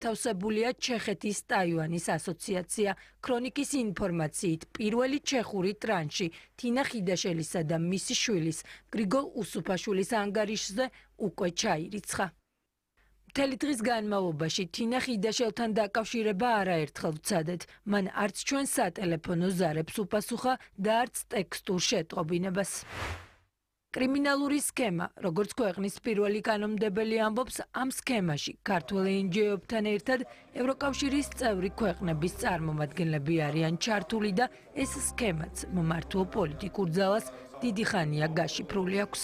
განთავსებულია ჩეხეთის ტაივანის ასოციაცია. ქრონიკის ინფორმაციით, პირველი ჩეხური ტრანში თინა ხიდაშელისა და მისი შვილის გრიგოლ უსუფაშვილის ანგარიშზე უკვე ჩაირიცხა. მთელი დღის განმავლობაში თინა ხიდაშელთან დაკავშირება არაერთხელ ვცადეთ. მან არც ჩვენ სატელეფონო ზარებს უპასუხა და არც ტექსტურ შეტყობინებას. კრიმინალური სქემა, როგორც ქვეყნის პირველი კანონმდებელი ამბობს, ამ სქემაში ქართველ NGO-ებთან ერთად ევროკავშირის წევრი ქვეყნების წარმომადგენლები არიან ჩართული და ეს სქემაც მმართველ პოლიტიკურ ძალას დიდი ხანია გაშიფრული აქვს.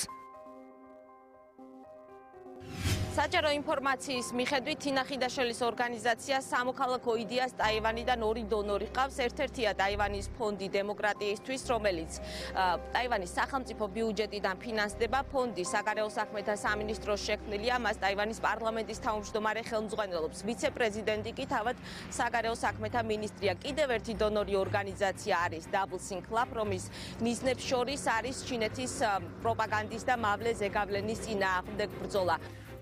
საჯარო ინფორმაციის მიხედვით თინა ხიდაშელის ორგანიზაცია სამოქალაქო იდეას ტაივანიდან ორი დონორი ყავს. ერთ-ერთია ტაივანის ფონდი დემოკრატიისთვის, რომელიც ტაივანის სახელმწიფო ბიუჯეტიდან ფინანსდება. ფონდი საგარეო საქმეთა სამინისტროს შექმნილია, მას ტაივანის პარლამენტის თავმჯდომარე ხელმძღვანელობს. ვიცე-პრეზიდენტი კი თავად საგარეო საქმეთა მინისტრია. კიდევ ერთი დონორი ორგანიზაცია არის Double Club, რომლის მიზნებს შორის არის ჩინეთის პროპაგანდის და მავლე ზეგავლენის წინააღმდეგ ბრძოლა.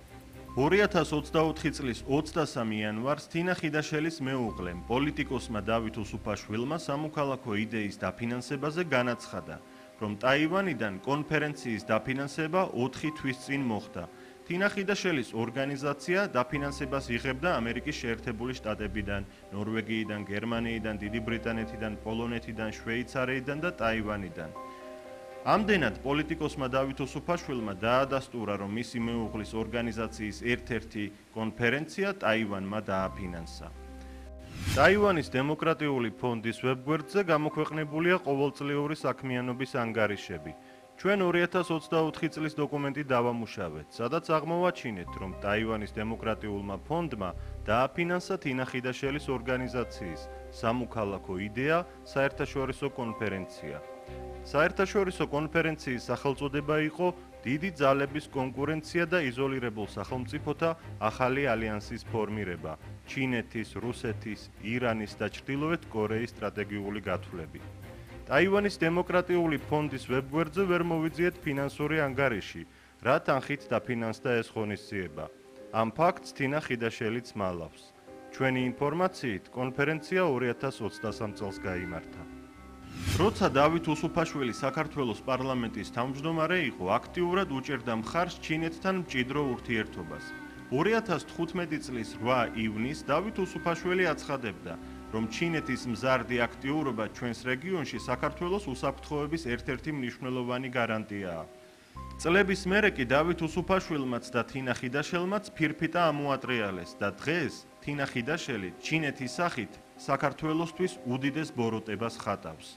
2024 წლის 23 იანვარს თინა ხიდაშელის მეუღლემ პოლიტიკოსმა დავით უსუფაშვილმა სამოქალაქო იდეის დაფინანსებაზე განაცხადა, რომ ტაივანიდან კონფერენციის დაფინანსება 4 თვის წინ მოხდა. თინა ხიდაშელის ორგანიზაცია დაფინანსებას იღებდა ამერიკის შეერთებული შტატებიდან, ნორვეგიიდან, გერმანიიდან, დიდი ბრიტანეთიდან, პოლონეთიდან, შვეიცარიიდან და ტაივანიდან. ამდენად პოლიტიკოსმა დავით უსუფაშვილმა დაადასტურა, რომ მისი მეუღლის ორგანიზაციის ერთ-ერთი კონფერენცია ტაივანმა დააფინანსა. ტაივანის დემოკრატიული ფონდის ვებგვერდზე გამოქვეყნებულია ყოველწლიური საქმიანობის ანგარიშები. ჩვენ 2024 წლის დოკუმენტი დავამუშავეთ, სადაც აღმოვაჩინეთ, რომ ტაივანის დემოკრატიულმა ფონდმა დააფინანსა თინა ხიდაშელის ორგანიზაციის სამოქალაქო იდეა საერთაშორისო კონფერენცია. საერთაშორისო კონფერენციის სახელწოდება იყო დიდი ძალების კონკურენცია და იზოლირებულ სახელმწიფოთა ახალი ალიანსის ფორმირება, ჩინეთის, რუსეთის, ირანის და ჩრდილოეთ კორეის სტრატეგიული გათვლები. ტაივანის დემოკრატიული ფონდის ვებგვერდზე ვერ მოვიძიეთ ფინანსური ანგარიში, რა თანხით დაფინანსდა ეს ღონისძიება. ამ ფაქტს თინა ხიდაშელიც მალავს. ჩვენი ინფორმაციით, კონფერენცია 2023 წელს გაიმართა. როცა დავით უსუფაშვილი საქართველოს პარლამენტის თავმჯდომარე იყო, აქტიურად უჭერდა მხარს ჩინეთთან მჭიდრო ურთიერთობას. 2015 წლის 8 ივნისს დავით უსუფაშვილი აცხადებდა, რომ ჩინეთის მზარდი აქტიურობა ჩვენს რეგიონში საქართველოს უსაფრთხოების ერთ-ერთი მნიშვნელოვანი გარანტიაა. წლების მერე კი დავით უსუფაშვილმაც და თინა ხიდაშელმაც ფირფიტა ამოატრიალეს და დღეს თინა ხიდაშელი ჩინეთის სახით საქართველოსთვის უდიდეს ბოროტებას ხატავს.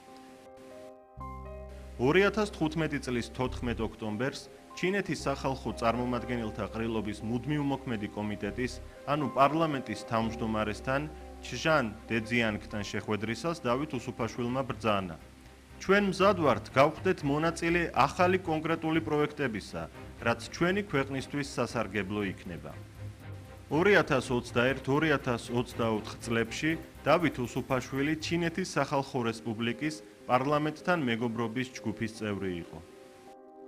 2015 წლის 14 ოქტომბერს ჩინეთის სახალხო წარმომადგენელთა ყრილობის მუდმივმოქმედი კომიტეტის, ანუ პარლამენტის თავმჯდომარესთან ჩჟან დეძიანგთან შეხვედრისას დავით უსუფაშვილმა ბრძანა. ჩვენ მზად ვართ გავხდეთ მონაწილე ახალი კონკრეტული პროექტებისა, რაც ჩვენი ქვეყნისთვის სასარგებლო იქნება. 2021-2024 წლებში დავით უსუფაშვილი ჩინეთის სახალხო რესპუბლიკის პარლამენტთან მეგობრობის ჯგუფის წევრი იყო.